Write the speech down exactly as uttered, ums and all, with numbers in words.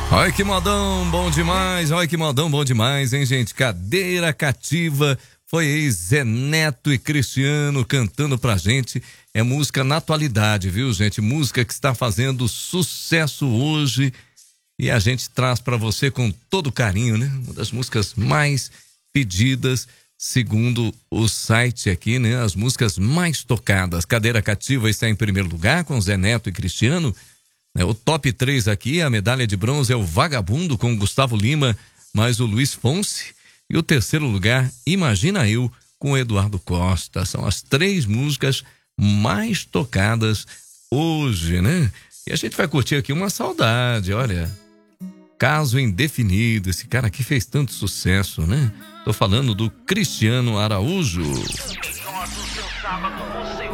Olha que modão, bom demais. Olha que modão, bom demais, hein, gente? Cadeira Cativa. Foi aí Zé Neto e Cristiano cantando pra gente. É música na atualidade, viu, gente? Música que está fazendo sucesso hoje. E a gente traz pra você com todo carinho, né? Uma das músicas mais pedidas, segundo o site aqui, né? As músicas mais tocadas. Cadeira Cativa está em primeiro lugar com Zé Neto e Cristiano. O top três aqui, a medalha de bronze é o Vagabundo com Gustavo Lima, mais o Luiz Fonsi. E o terceiro lugar, Imagina Eu, com Eduardo Costa. São as três músicas mais tocadas hoje, né? E a gente vai curtir aqui uma saudade, olha. Caso Indefinido, esse cara aqui fez tanto sucesso, né? Tô falando do Cristiano Araújo. O melhor do seu sábado, você